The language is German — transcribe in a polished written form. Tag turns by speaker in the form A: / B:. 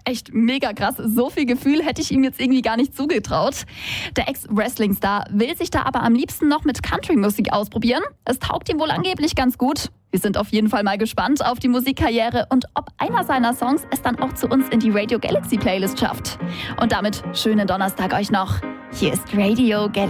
A: echt mega krass. So viel Gefühl hätte ich ihm jetzt irgendwie gar nicht zugetraut. Der Ex-Wrestling-Star will sich da aber am liebsten noch mit Country-Musik ausprobieren. Es taugt ihm wohl angeblich ganz gut. Wir sind auf jeden Fall mal gespannt auf die Musikkarriere und ob einer seiner Songs es dann auch zu uns in die Radio Galaxy Playlist schafft. Und damit schönen Donnerstag euch noch. Hier ist Radio Galaxy.